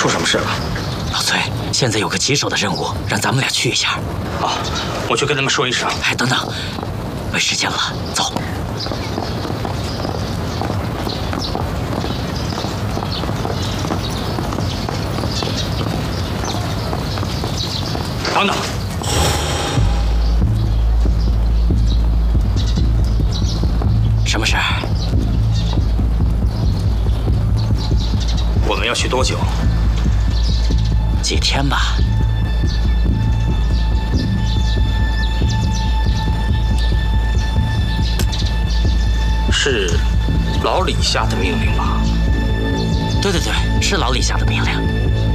出什么事了？ 老崔，现在有个棘手的任务，让咱们俩去一下。 好，我去跟他们说一声。 哎，等等，没时间了，走。 等等。 什么事儿？ 我们要去多久？ 几天吧。 是老李下的命令吗？ 对，是老李下的命令。